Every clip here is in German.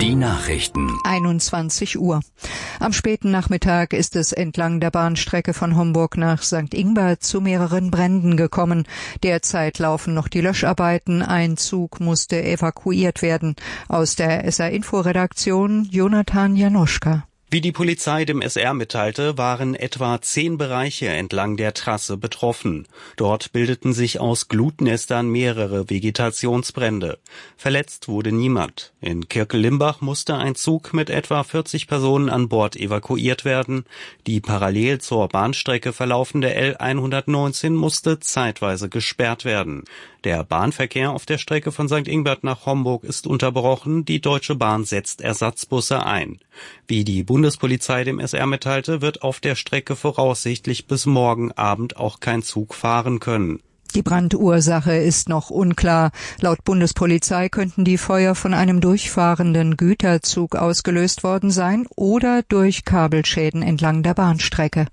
Die Nachrichten. 21 Uhr. Am späten Nachmittag ist es entlang der Bahnstrecke von Homburg nach St. Ingbert zu mehreren Bränden gekommen. Derzeit laufen noch die Löscharbeiten. Ein Zug musste evakuiert werden. Aus der SR-Info-Redaktion Jonathan Janoschka. Wie die Polizei dem SR mitteilte, waren etwa 10 Bereiche entlang der Trasse betroffen. Dort bildeten sich aus Glutnestern mehrere Vegetationsbrände. Verletzt wurde niemand. In Kirkel-Limbach musste ein Zug mit etwa 40 Personen an Bord evakuiert werden. Die parallel zur Bahnstrecke verlaufende L119 musste zeitweise gesperrt werden. Der Bahnverkehr auf der Strecke von St. Ingbert nach Homburg ist unterbrochen. Die Deutsche Bahn setzt Ersatzbusse ein. Wie die Bundespolizei dem SR mitteilte, wird auf der Strecke voraussichtlich bis morgen Abend auch kein Zug fahren können. Die Brandursache ist noch unklar. Laut Bundespolizei könnten die Feuer von einem durchfahrenden Güterzug ausgelöst worden sein oder durch Kabelschäden entlang der Bahnstrecke.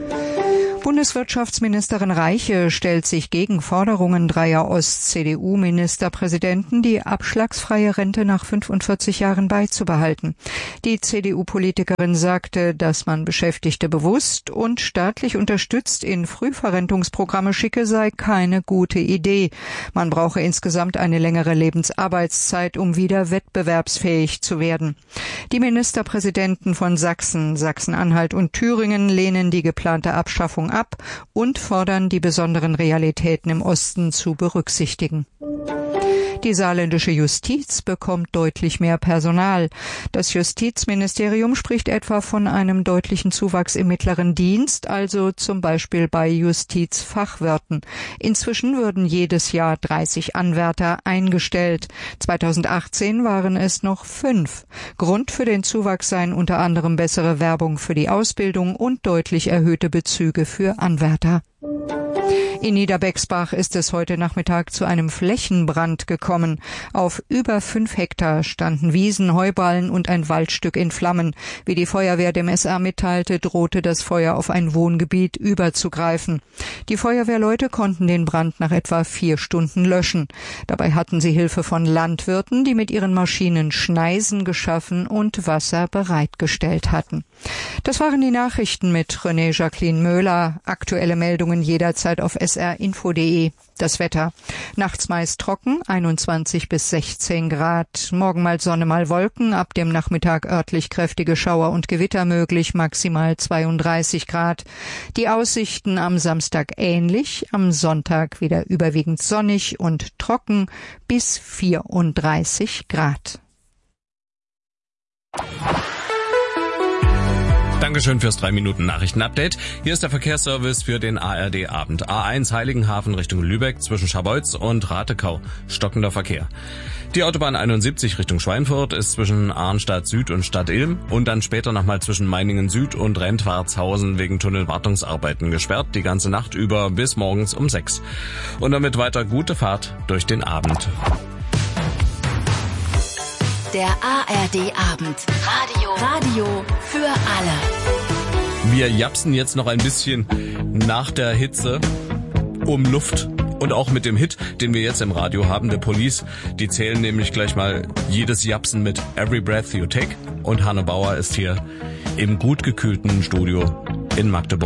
Bundeswirtschaftsministerin Reiche stellt sich gegen Forderungen dreier Ost-CDU-Ministerpräsidenten, die abschlagsfreie Rente nach 45 Jahren beizubehalten. Die CDU-Politikerin sagte, dass man Beschäftigte bewusst und staatlich unterstützt in Frühverrentungsprogramme schicke, sei keine gute Idee. Man brauche insgesamt eine längere Lebensarbeitszeit, um wieder wettbewerbsfähig zu werden. Die Ministerpräsidenten von Sachsen, Sachsen-Anhalt und Thüringen lehnen die geplante Abschaffung ab und fordern, die besonderen Realitäten im Osten zu berücksichtigen. Die saarländische Justiz bekommt deutlich mehr Personal. Das Justizministerium spricht etwa von einem deutlichen Zuwachs im mittleren Dienst, also zum Beispiel bei Justizfachwirten. Inzwischen würden jedes Jahr 30 Anwärter eingestellt. 2018 waren es noch 5. Grund für den Zuwachs seien unter anderem bessere Werbung für die Ausbildung und deutlich erhöhte Bezüge für Anwärter. In Niederbexbach ist es heute Nachmittag zu einem Flächenbrand gekommen. Auf über 5 Hektar standen Wiesen, Heuballen und ein Waldstück in Flammen. Wie die Feuerwehr dem SR mitteilte, drohte das Feuer auf ein Wohngebiet überzugreifen. Die Feuerwehrleute konnten den Brand nach etwa 4 Stunden löschen. Dabei hatten sie Hilfe von Landwirten, die mit ihren Maschinen Schneisen geschaffen und Wasser bereitgestellt hatten. Das waren die Nachrichten mit René Jacqueline Möhler. Aktuelle Meldungen jederzeit auf srinfo.de. Das Wetter. Nachts meist trocken, 21 bis 16 Grad. Morgen mal Sonne, mal Wolken. Ab dem Nachmittag örtlich kräftige Schauer und Gewitter möglich, maximal 32 Grad. Die Aussichten am Samstag ähnlich. Am Sonntag wieder überwiegend sonnig und trocken bis 34 Grad. Dankeschön fürs 3-Minuten-Nachrichten-Update. Hier ist der Verkehrsservice für den ARD-Abend. A1 Heiligenhafen Richtung Lübeck zwischen Scharbeutz und Ratekau. Stockender Verkehr. Die Autobahn 71 Richtung Schweinfurt ist zwischen Arnstadt Süd und Stadt Ilm und dann später nochmal zwischen Meiningen Süd und Rentwartshausen wegen Tunnelwartungsarbeiten gesperrt. Die ganze Nacht über bis morgens um 6. Und damit weiter gute Fahrt durch den Abend. Der ARD-Abend. Radio für alle. Wir japsen jetzt noch ein bisschen nach der Hitze um Luft. Und auch mit dem Hit, den wir jetzt im Radio haben, der Police. Die zählen nämlich gleich mal jedes Japsen mit Every Breath You Take. Und Hanne Bauer ist hier im gut gekühlten Studio in Magdeburg.